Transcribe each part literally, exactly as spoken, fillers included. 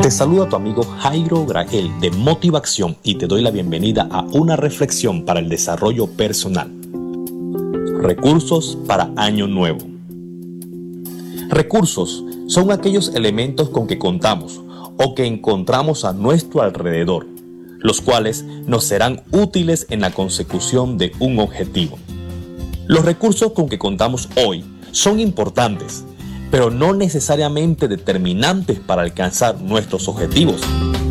Te saluda tu amigo Jairo Grael de Motivación y te doy la bienvenida a una reflexión para el desarrollo personal. Recursos para Año Nuevo. Recursos son aquellos elementos con que contamos o que encontramos a nuestro alrededor, los cuales nos serán útiles en la consecución de un objetivo. Los recursos con que contamos hoy son importantes, pero no necesariamente determinantes para alcanzar nuestros objetivos.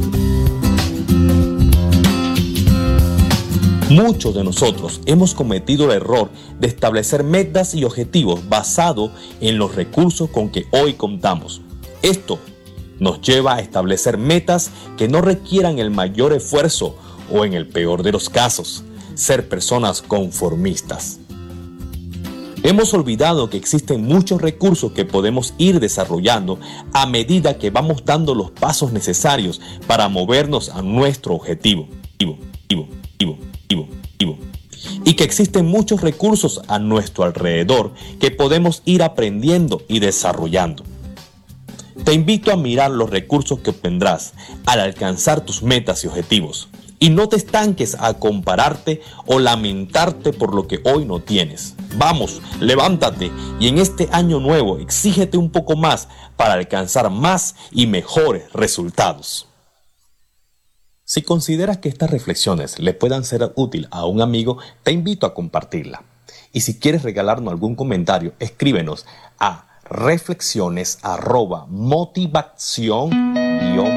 Muchos de nosotros hemos cometido el error de establecer metas y objetivos basados en los recursos con que hoy contamos. Esto nos lleva a establecer metas que no requieran el mayor esfuerzo o, en el peor de los casos, ser personas conformistas. Hemos olvidado que existen muchos recursos que podemos ir desarrollando a medida que vamos dando los pasos necesarios para movernos a nuestro objetivo. Y que existen muchos recursos a nuestro alrededor que podemos ir aprendiendo y desarrollando. Te invito a mirar los recursos que obtendrás al alcanzar tus metas y objetivos. Y no te estanques a compararte o lamentarte por lo que hoy no tienes. Vamos, levántate y en este año nuevo exígete un poco más para alcanzar más y mejores resultados. Si consideras que estas reflexiones le puedan ser útiles a un amigo, te invito a compartirla. Y si quieres regalarnos algún comentario, escríbenos a reflexiones arroba motivación guión